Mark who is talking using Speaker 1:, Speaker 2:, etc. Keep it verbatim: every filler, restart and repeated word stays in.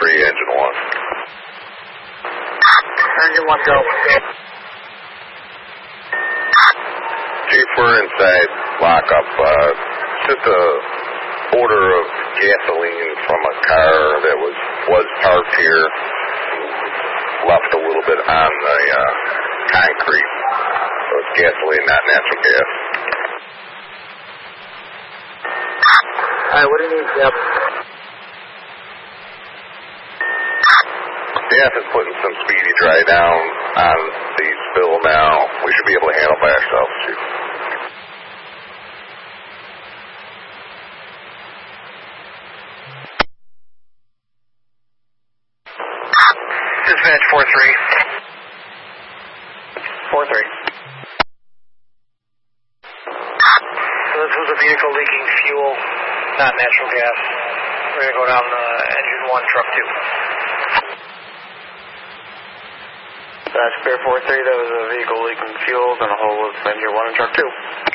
Speaker 1: three, engine one.
Speaker 2: Engine one, go.
Speaker 1: Chief, we're inside lockup. Uh, just a order of gasoline from a car that was was parked here, left a little bit on the uh, concrete. So it's gasoline, not natural gas.
Speaker 2: All right, what do you need, Jeff?
Speaker 1: Staff is putting some speedy dry down on the spill now. We should be able to handle by ourselves, Chief.
Speaker 2: Dispatch four three. four three. So this was a vehicle leaking fuel, not natural gas. We're going to go down uh, engine one, truck two. That's Bear four three, that was a vehicle leaking fuel, going to hold with engine one and truck two.